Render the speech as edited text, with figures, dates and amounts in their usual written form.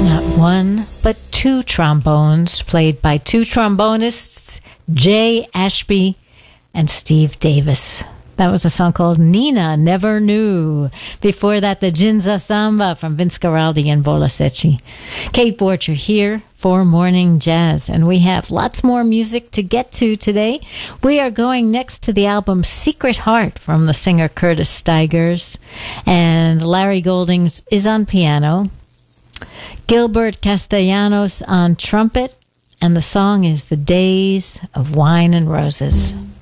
Not one, but two trombones, played by two trombonists, Jay Ashby and Steve Davis. That was a song called Nina Never Knew. Before that, the Ginza Samba from Vince Guaraldi and Bola Secchi. Kate Borcher here for Morning Jazz, and we have lots more music to get to today. We are going next to the album Secret Heart from the singer Curtis Stigers, and Larry Goldings is on piano, Gilbert Castellanos on trumpet, and the song is The Days of Wine and Roses.